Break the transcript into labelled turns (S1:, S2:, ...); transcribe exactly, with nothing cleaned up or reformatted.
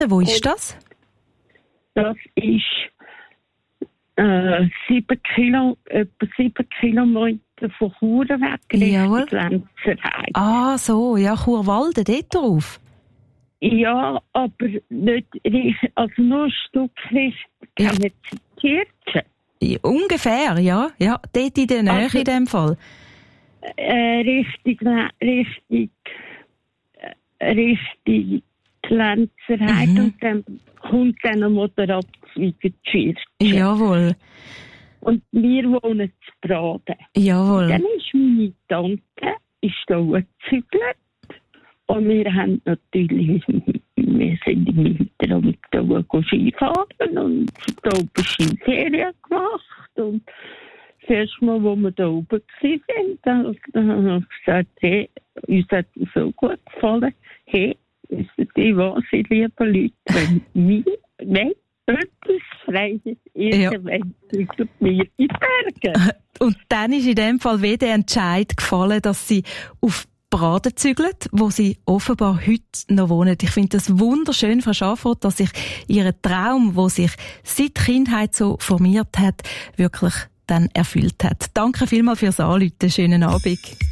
S1: Wo ist das?
S2: Das ist äh, sieben Kilo, etwa sieben Kilometer von Chur weg,
S1: Jawohl.
S2: Richtung Lenzerheide.
S1: Ah, so, ja, Churwalden, dort drauf.
S2: Ja, aber nicht, richt- also nur ein Stück
S1: Ja.
S2: Richtung Kirche.
S1: Ja, ungefähr, ja. Ja, dort in der Nähe
S2: Also-
S1: in dem Fall.
S2: Äh, Richtung, Richtung, äh, Richtung Lenzerheide
S1: Mhm.
S2: und dann kommt dann einmal der Abzweig in die Kirche.
S1: Jawohl,
S2: Und wir wohnen zu Braden.
S1: jawohl.
S2: Dann ist meine Tante ist da gezügelt. Und wir haben natürlich, wir sind im Winter und da Skifahren und da oben Skiferien gemacht. Und das erste Mal, wo wir da oben waren, da habe ich gesagt, hey, uns hat es so gut gefallen. Hey, wissen Sie was, ihr lieben Leute, wenn mir, wenn etwas Freies irgendwann zügelt mir in die Berge.
S1: Und dann ist in dem Fall wieder der Entscheid gefallen, dass sie auf Braden zügelt, wo sie offenbar heute noch wohnen. Ich finde das wunderschön, Frau Schafroth, dass sich ihr Traum, wo sich seit Kindheit so formiert hat, wirklich dann erfüllt hat. Danke vielmals fürs Anrufen. Schönen Abend.